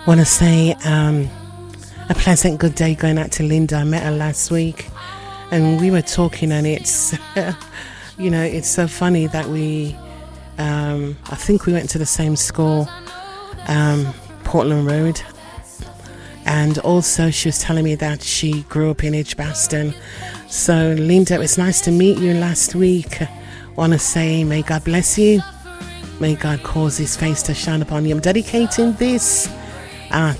Want to say a pleasant good day going out to Linda. I met her last week and we were talking, and it's you know, it's so funny that we I think we went to the same school, Portland Road, and also she was telling me that she grew up in Edgbaston. So Linda, it's nice to meet you last week. Want to say may God bless you, may God cause his face to shine upon you. I'm dedicating this